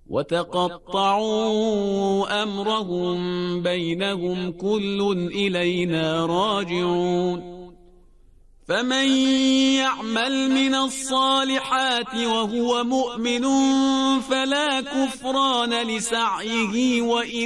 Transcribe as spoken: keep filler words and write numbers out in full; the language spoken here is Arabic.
وتقطعوا أمرهم بينهم كل إلينا راجعون فمن يعمل من الصالحات وهو مؤمن فلا كفران لسعيه وإن